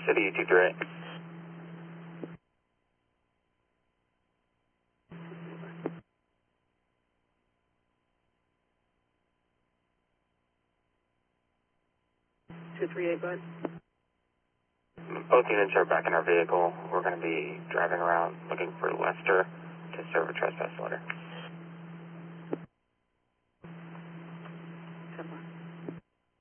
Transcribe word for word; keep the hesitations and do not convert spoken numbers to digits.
City, two three eight. two three eight, bud. Both units are back in our vehicle. We're going to be driving around looking for Lester to serve a trespass letter.